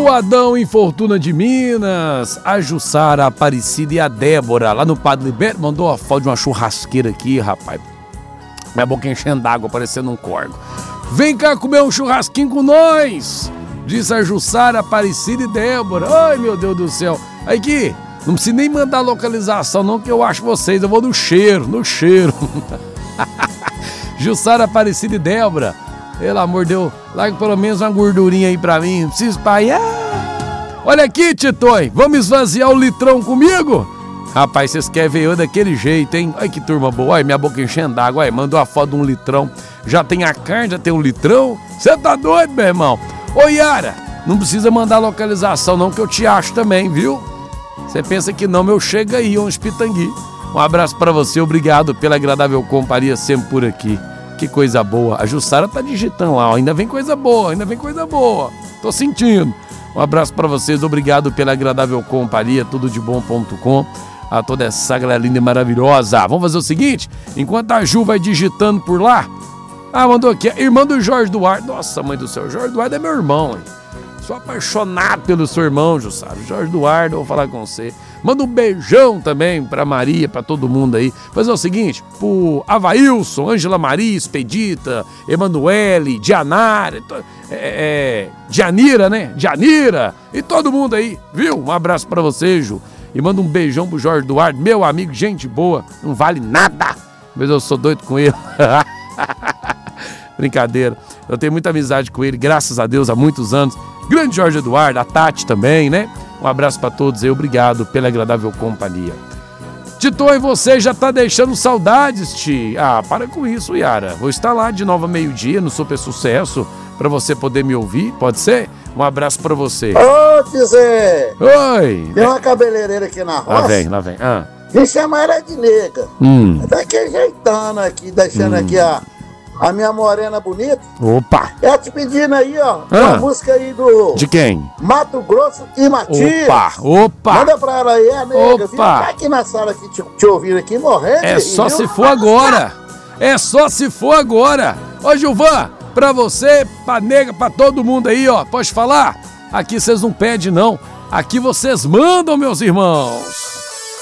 O Adão em Fortuna de Minas, a Jussara, a Aparecida e a Débora, lá no Padre Liberto, mandou a foto de uma churrasqueira aqui, rapaz. Minha boca enchendo d'água, parecendo um corgo. Vem cá comer um churrasquinho com nós, disse a Jussara, Aparecida e Débora. Ai, meu Deus do céu. Aí que, não precisa nem mandar localização não, que eu acho vocês, eu vou no cheiro. Jussara, Aparecida e Débora. Pelo amor de Deus, larga pelo menos uma gordurinha aí pra mim. Não preciso espalhar. Olha aqui, Titões, vamos esvaziar o litrão comigo? Rapaz, vocês querem ver eu daquele jeito, hein? Ai, que turma boa. Olha, minha boca enchendo d'água. Olha, mandou a foto de um litrão. Já tem a carne, já tem um litrão. Você tá doido, meu irmão? Ô, Yara, não precisa mandar localização não, que eu te acho também, viu? Você pensa que não, eu chego aí, uns pitangui. Um abraço pra você, obrigado pela agradável companhia sempre por aqui. Que coisa boa. A Jussara tá digitando lá, ó. Ainda vem coisa boa. Tô sentindo. Um abraço pra vocês, obrigado pela agradável companhia, tudodebom.com. A toda essa galera linda e maravilhosa. Vamos fazer o seguinte, enquanto a Ju vai digitando por lá. Mandou aqui, irmã do Jorge Duarte. Nossa, mãe do céu, Jorge Duarte é meu irmão, hein? Sou apaixonado pelo seu irmão, Jussara. Jorge Duarte, eu vou falar com você. Manda um beijão também pra Maria, pra todo mundo aí. Fazer o seguinte, pro Availson, Ângela Maria, Expedita, Emanuele, Dianara, Dianira, né? Dianira e todo mundo aí, viu? Um abraço pra você, Ju. E manda um beijão pro Jorge Duarte, meu amigo, gente boa, não vale nada, mas eu sou doido com ele. Brincadeira, eu tenho muita amizade com ele, graças a Deus, há muitos anos. Grande Jorge Eduardo, a Tati também, né? Um abraço pra todos aí, obrigado pela agradável companhia. Tito, e você já tá deixando saudades, Ti? Para com isso, Yara. Vou estar lá de novo ao meio-dia no Super Sucesso pra você poder me ouvir, pode ser? Um abraço pra você. Ô, Tizé! Oi! Tem uma cabeleireira aqui na roça. Lá vem. Me chama ela de nega. Tá aqui ajeitando aqui, deixando aqui a minha morena bonita. Opa! Ela te pedindo aí, ó, uma música aí do... De quem? Mato Grosso e Matias. Opa! Manda pra ela aí, nega. Opa! Tá aqui na sala aqui, te ouvindo aqui, morrendo. É só se for agora. Ô, Gilvan, pra você, pra nega, pra todo mundo aí, ó, pode falar? Aqui vocês não pedem, não. Aqui vocês mandam, meus irmãos.